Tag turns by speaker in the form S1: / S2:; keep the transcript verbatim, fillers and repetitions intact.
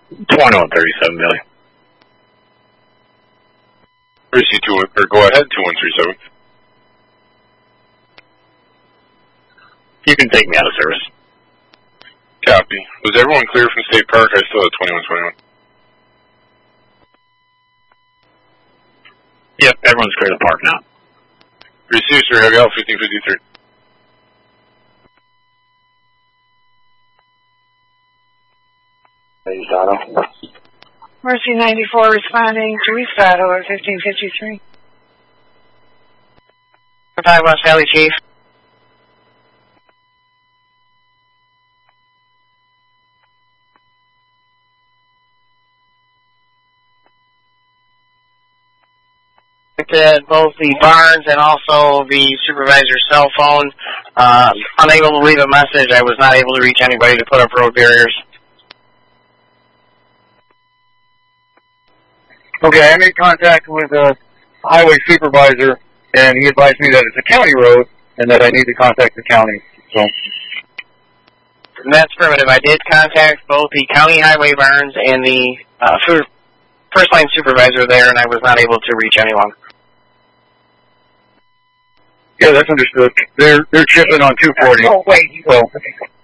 S1: twenty-one thirty-seven, Billy.
S2: Receive two, or go ahead, two one three seven.
S1: You can take me out of service.
S2: Copy. Was everyone clear from State Park? I still have twenty-one twenty-one.
S1: Yep, everyone's clear of the park now.
S2: Receive, sir. Heavy out, fifteen fifty-three.
S3: Mercy ninety-four responding to East Battle at fifteen fifty-three.
S4: five West Valley, Chief. At both the barns and also the supervisor's cell phone. Uh, unable to leave a message. I was not able to reach anybody to put up road barriers.
S5: Okay, I made contact with a highway supervisor, and he advised me that it's a county road and that I need to contact the county. So
S4: that's primitive. I did contact both the county highway barns and the uh, first line supervisor there, and I was not able to reach anyone.
S5: Yeah, that's understood. They're they're chipping on two forty.
S3: Oh, wait.
S5: So